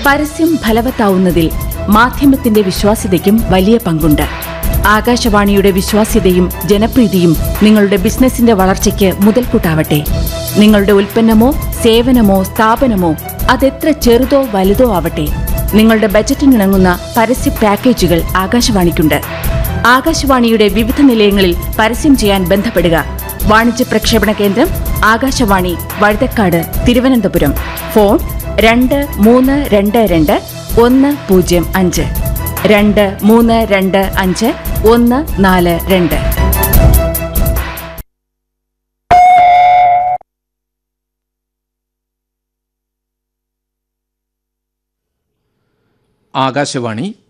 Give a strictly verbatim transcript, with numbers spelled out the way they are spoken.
പരസ്യം ഫലവത്താവുന്നതിൽ മാധ്യമത്തിന്റെ വിശ്വാസ്യതയ്ക്കും വലിയ പങ്കുണ്ട്. ആകാശവാണിയുടെ വിശ്വാസ്യതയും ജനപ്രീതിയും നിങ്ങളുടെ ബിസിനസിന്റെ വളർച്ചയ്ക്ക് മുതൽക്കൂട്ടാവട്ടെ. നിങ്ങളുടെ ഉൽപ്പന്നമോ സേവനമോ സ്ഥാപനമോ അതെത്ര ചെറുതോ വലുതോ ആവട്ടെ, നിങ്ങളുടെ ബജറ്റിനിണങ്ങുന്ന പരസ്യ പാക്കേജുകൾ ആകാശവാണിക്കുണ്ട്. ആകാശവാണിയുടെ വിവിധ നിലയങ്ങളിൽ പരസ്യം ചെയ്യാൻ ബന്ധപ്പെടുക. വാണിജ്യ പ്രക്ഷേപണ കേന്ദ്രം ആകാശവാണി, വഴുതക്കാട്, തിരുവനന്തപുരം. ഫോൺ രണ്ട് മൂന്ന് രണ്ട് രണ്ട് ഒന്ന് പൂജ്യം അഞ്ച് രണ്ട് മൂന്ന് രണ്ട് അഞ്ച് ഒന്ന് നാല് രണ്ട്. ആകാശവാണി